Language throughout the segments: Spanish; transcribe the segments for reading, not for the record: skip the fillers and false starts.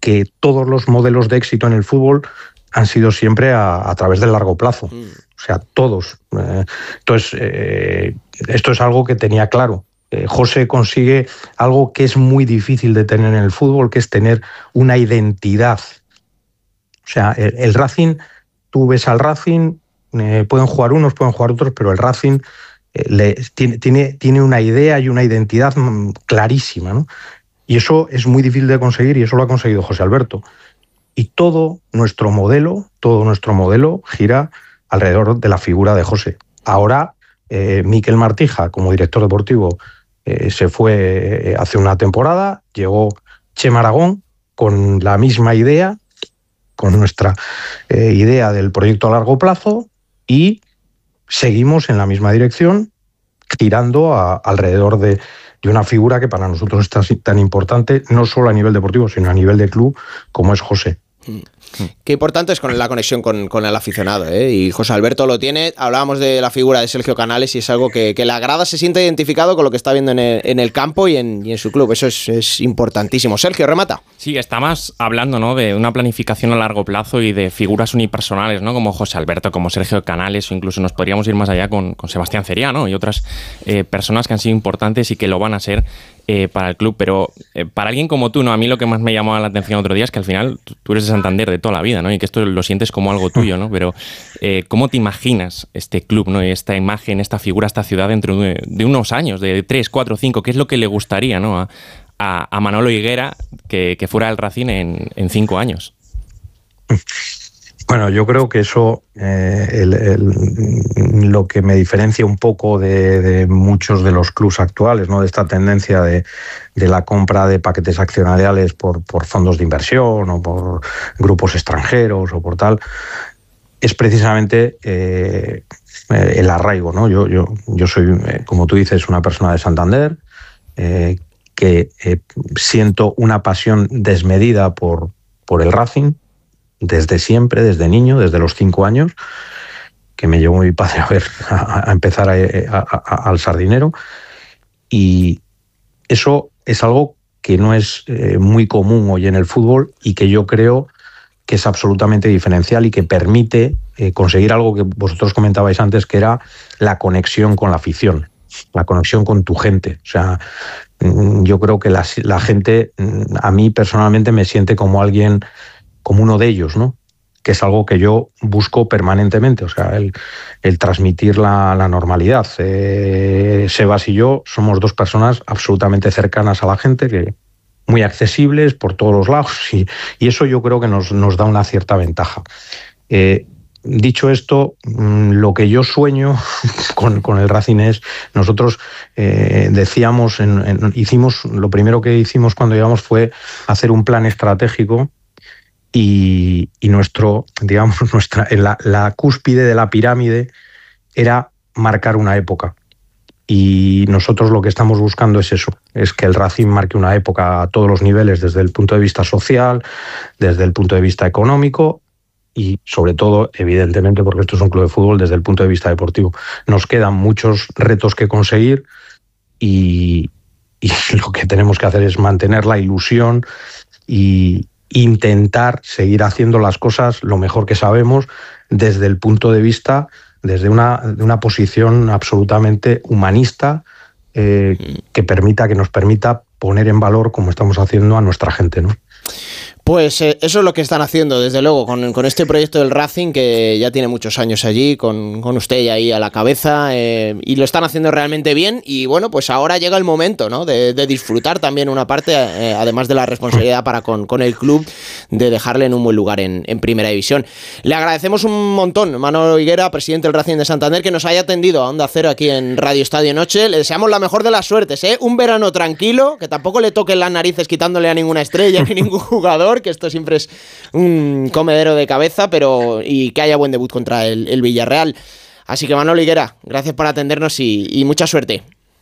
que todos los modelos de éxito en el fútbol han sido siempre a través del largo plazo. O sea, todos. Entonces, esto es algo que tenía claro. José consigue algo que es muy difícil de tener en el fútbol, que es tener una identidad. O sea, el Racing, tú ves al Racing, pueden jugar unos, pueden jugar otros, pero el Racing tiene una idea y una identidad clarísima, ¿no? Y eso es muy difícil de conseguir y eso lo ha conseguido José Alberto. Y todo nuestro modelo gira alrededor de la figura de José. Ahora, Miquel Martija, como director deportivo, se fue hace una temporada, llegó Chema Aragón con la misma idea, con nuestra idea del proyecto a largo plazo, y seguimos en la misma dirección, girando alrededor de una figura que para nosotros es tan importante, no solo a nivel deportivo, sino a nivel de club, como es José. Qué importante es la conexión con el aficionado, ¿eh? Y José Alberto lo tiene. Hablábamos de la figura de Sergio Canales y es algo que la grada se siente identificado con lo que está viendo en el campo y en su club. Eso es importantísimo. Sergio, remata. Sí, estamos hablando, ¿no?, de una planificación a largo plazo y de figuras unipersonales, ¿no?, como José Alberto, como Sergio Canales, o incluso nos podríamos ir más allá con Sebastián Ceria, ¿no?, y otras personas que han sido importantes y que lo van a ser para el club. Pero para alguien como tú, ¿no?, a mí lo que más me llamó la atención otro día es que al final tú eres de Santander de toda la vida, ¿no?, y que esto lo sientes como algo tuyo, ¿no? Pero ¿cómo te imaginas este club, ¿no?, esta imagen, esta figura, esta ciudad dentro de unos años, de 3, 4, 5? ¿Qué es lo que le gustaría, ¿no?, a Manolo Higuera que fuera el Racing en 5 años? Bueno, yo creo que eso lo que me diferencia un poco de muchos de los clubs actuales, ¿no?, de esta tendencia de la compra de paquetes accionariales por fondos de inversión o por grupos extranjeros o por tal, es precisamente el arraigo, ¿no? Yo soy, como tú dices, una persona de Santander, que siento una pasión desmedida por el Racing, desde siempre, desde niño, desde los 5 años, que me llevó mi padre a empezar al Sardinero. Y eso es algo que no es muy común hoy en el fútbol y que yo creo que es absolutamente diferencial y que permite conseguir algo que vosotros comentabais antes, que era la conexión con la afición, la conexión con tu gente. O sea, yo creo que la gente, a mí personalmente, me siente como alguien, como uno de ellos, ¿no? Que es algo que yo busco permanentemente, o sea, el transmitir la normalidad. Sebas y yo somos 2 personas absolutamente cercanas a la gente, que muy accesibles por todos los lados, y eso yo creo que nos da una cierta ventaja. Dicho esto, lo que yo sueño con el Racing es, nosotros decíamos, lo primero que hicimos cuando llegamos fue hacer un plan estratégico. Y la cúspide de la pirámide era marcar una época. Y nosotros lo que estamos buscando es eso, es que el Racing marque una época a todos los niveles, desde el punto de vista social, desde el punto de vista económico y, sobre todo, evidentemente, porque esto es un club de fútbol, desde el punto de vista deportivo. Nos quedan muchos retos que conseguir y lo que tenemos que hacer es mantener la ilusión y intentar seguir haciendo las cosas lo mejor que sabemos desde el punto de vista, desde una posición absolutamente humanista, que nos permita poner en valor, como estamos haciendo, a nuestra gente, ¿no? Pues eso es lo que están haciendo, desde luego, con este proyecto del Racing, que ya tiene muchos años allí, con usted ahí a la cabeza, y lo están haciendo realmente bien. Y bueno, pues ahora llega el momento, ¿no?, de disfrutar también una parte, además de la responsabilidad para con el club, de dejarle en un buen lugar en Primera División. Le agradecemos un montón, Manolo Higuera, presidente del Racing de Santander, que nos haya atendido a Onda Cero aquí en Radio Estadio Noche. Le deseamos la mejor de las suertes, ¿eh? Un verano tranquilo, que tampoco le toquen las narices quitándole a ninguna estrella ni ningún jugador, que esto siempre es un comedero de cabeza, y que haya buen debut contra el Villarreal. Así que, Manolo Higuera, gracias por atendernos y mucha suerte.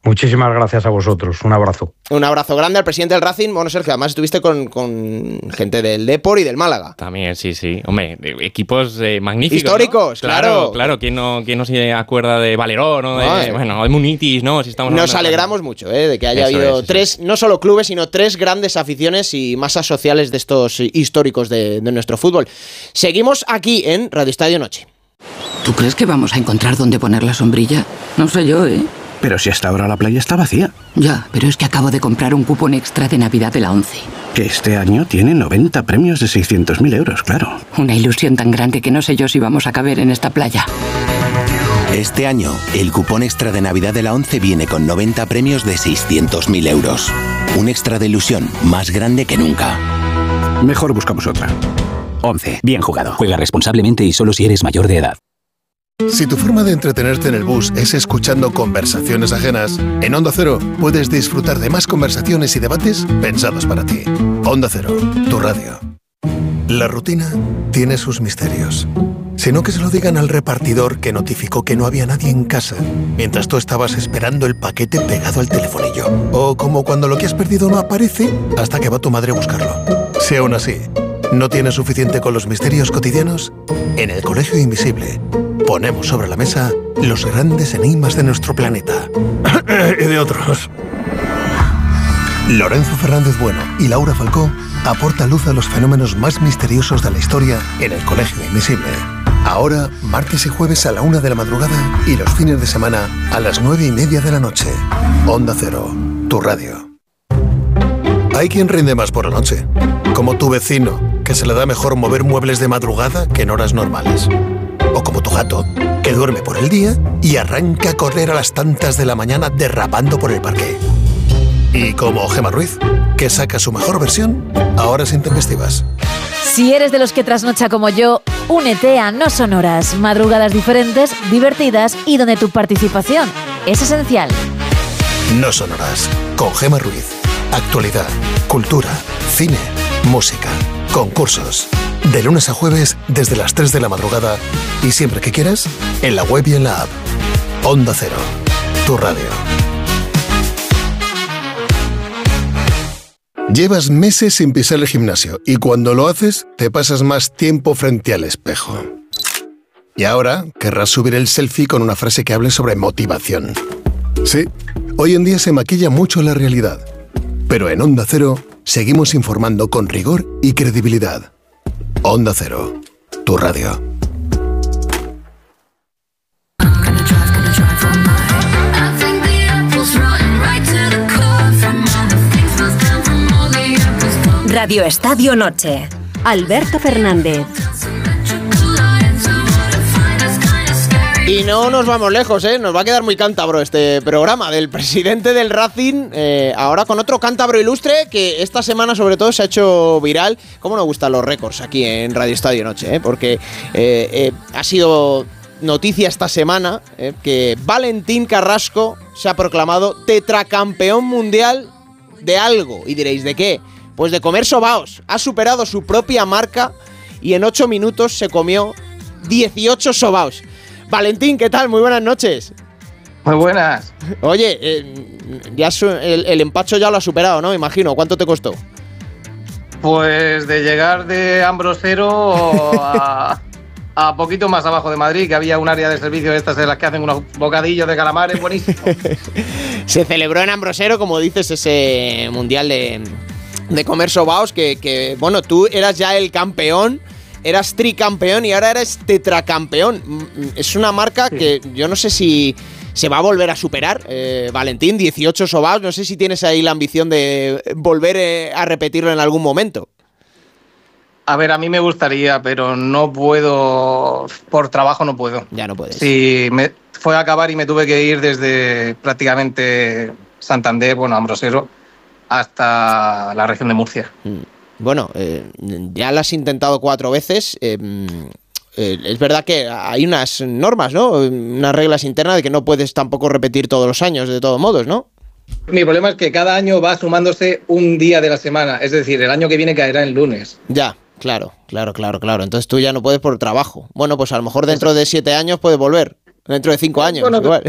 Muchísimas gracias a vosotros. Un abrazo. Un abrazo grande al presidente del Racing. Bueno, Sergio, además estuviste con gente del Depor y del Málaga. También, sí. Hombre, equipos magníficos. Históricos, ¿no? Claro. ¿Quién no se acuerda de Valerón o de Munitis, ¿no? Si estamos Nos alegramos mucho de que haya habido tres, no solo clubes, sino tres grandes aficiones y masas sociales de estos históricos de nuestro fútbol. Seguimos aquí en Radio Estadio Noche. ¿Tú crees que vamos a encontrar dónde poner la sombrilla? No sé yo, ¿eh? Pero si hasta ahora la playa está vacía. Ya, pero es que acabo de comprar un cupón extra de Navidad de la ONCE. Que este año tiene 90 premios de 600.000 euros, claro. Una ilusión tan grande que no sé yo si vamos a caber en esta playa. Este año, el cupón extra de Navidad de la ONCE viene con 90 premios de 600.000 euros. Un extra de ilusión más grande que nunca. Mejor buscamos otra. ONCE. Bien jugado. Juega responsablemente y solo si eres mayor de edad. Si tu forma de entretenerte en el bus es escuchando conversaciones ajenas, en Onda Cero puedes disfrutar de más conversaciones y debates pensados para ti. Onda Cero, tu radio. La rutina tiene sus misterios. Si no, que se lo digan al repartidor que notificó que no había nadie en casa mientras tú estabas esperando el paquete pegado al telefonillo. O como cuando lo que has perdido no aparece hasta que va tu madre a buscarlo. Si aún así no tienes suficiente con los misterios cotidianos, en el Colegio Invisible ponemos sobre la mesa los grandes enigmas de nuestro planeta. Y de otros. Lorenzo Fernández Bueno y Laura Falcó aportan luz a los fenómenos más misteriosos de la historia en el Colegio Invisible. Ahora, martes y jueves a la 1 de la madrugada y los fines de semana a las 9:30 de la noche. Onda Cero, tu radio. Hay quien rinde más por la noche, como tu vecino, que se le da mejor mover muebles de madrugada que en horas normales. O como tu gato, que duerme por el día y arranca a correr a las tantas de la mañana derrapando por el parque. Y como Gemma Ruiz, que saca su mejor versión a horas intempestivas. Si eres de los que trasnocha como yo, únete a No Sonoras, madrugadas diferentes, divertidas y donde tu participación es esencial. No Sonoras, con Gemma Ruiz. Actualidad, cultura, cine, música, concursos. De lunes a jueves desde las 3 de la madrugada y siempre que quieras, en la web y en la app. Onda Cero, tu radio. Llevas meses sin pisar el gimnasio y cuando lo haces te pasas más tiempo frente al espejo. Y ahora querrás subir el selfie con una frase que hable sobre motivación. Sí, hoy en día se maquilla mucho la realidad, pero en Onda Cero seguimos informando con rigor y credibilidad. Onda Cero, tu radio. Radio Estadio Noche. Alberto Fernández. Y no nos vamos lejos, nos va a quedar muy cántabro este programa del presidente del Racing, ahora con otro cántabro ilustre que esta semana sobre todo se ha hecho viral. Cómo nos gustan los récords aquí en Radio Estadio Noche, porque ha sido noticia esta semana que Valentín Carrasco se ha proclamado tetracampeón mundial de algo. Y diréis, ¿de qué? Pues de comer sobaos. Ha superado su propia marca y en 8 minutos se comió 18 sobaos. Valentín, ¿qué tal? Muy buenas noches. Muy buenas. Oye, ya el empacho ya lo ha superado, ¿no? Imagino. ¿Cuánto te costó? Pues de llegar de Ambrosero a poquito más abajo de Madrid, que había un área de servicio de estas de las que hacen unos bocadillos de calamares buenísimos. Se celebró en Ambrosero, como dices, ese mundial de comer sobaos que, bueno, tú eras ya el campeón. Eras tricampeón y ahora eres tetracampeón. Es una marca que yo no sé si se va a volver a superar, Valentín, 18 sobaos. No sé si tienes ahí la ambición de volver a repetirlo en algún momento. A ver, a mí me gustaría, pero no puedo, por trabajo no puedo. Ya no puedes. Sí, fue a acabar y me tuve que ir desde prácticamente Santander, bueno, Ambrosero, hasta la región de Murcia. Bueno, ya lo has intentado 4 veces. Es verdad que hay unas normas, ¿no? Unas reglas internas de que no puedes tampoco repetir todos los años, de todos modos, ¿no? Mi problema es que cada año va sumándose un día de la semana. Es decir, el año que viene caerá el lunes. Ya, claro. Entonces tú ya no puedes por trabajo. Bueno, pues a lo mejor dentro de 7 años puedes volver. Dentro de 5 años, bueno, igual.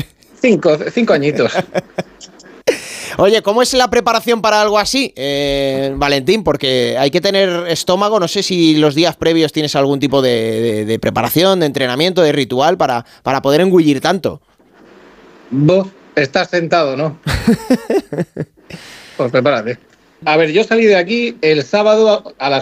5 añitos. Oye, ¿cómo es la preparación para algo así, Valentín? Porque hay que tener estómago. No sé si los días previos tienes algún tipo de preparación, de entrenamiento, de ritual para poder engullir tanto. Vos estás sentado, ¿no? Pues prepárate. A ver, yo salí de aquí el sábado a las